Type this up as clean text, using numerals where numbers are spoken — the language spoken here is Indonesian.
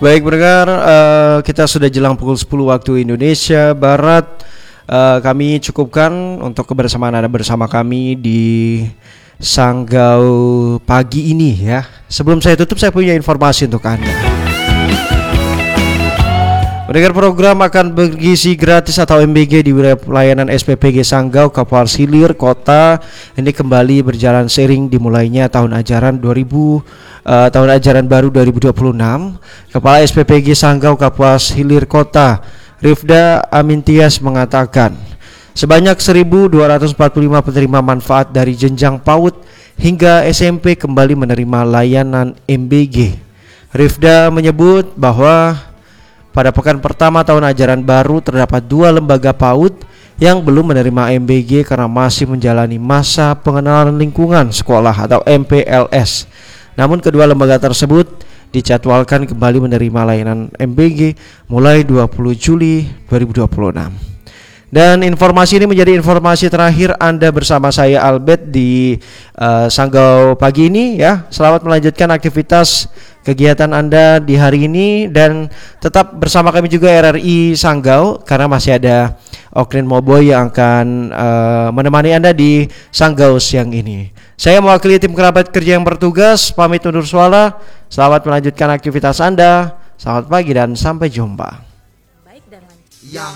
Baik pendengar, kita sudah jelang pukul 10 waktu Indonesia Barat. Kami cukupkan untuk kebersamaan Anda bersama kami di Sanggau pagi ini ya. Sebelum saya tutup, saya punya informasi untuk Anda. Pendengar, program akan bergizi gratis atau MBG di wilayah pelayanan SPPG Sanggau, Kapuas Hilir, Kota ini kembali berjalan seiring dimulainya tahun ajaran baru 2026. Kepala SPPG Sanggau Kapuas Hilir Kota, Rifda Amintias mengatakan, sebanyak 1.245 penerima manfaat dari jenjang PAUD hingga SMP kembali menerima layanan MBG. Rifda menyebut bahwa pada pekan pertama tahun ajaran baru terdapat 2 lembaga PAUD yang belum menerima MBG karena masih menjalani masa pengenalan lingkungan sekolah atau MPLS. Namun kedua lembaga tersebut dijadwalkan kembali menerima layanan MBG mulai 20 Juli 2026. Dan informasi ini menjadi informasi terakhir Anda bersama saya Albert di Sanggau pagi ini ya. Selamat melanjutkan aktivitas kegiatan Anda di hari ini dan tetap bersama kami juga RRI Sanggau karena masih ada Okrin Moboy yang akan menemani Anda di Sanggau siang ini. Saya mewakili tim kerabat kerja yang bertugas pamit undur suara. Selamat melanjutkan aktivitas Anda. Selamat pagi dan sampai jumpa.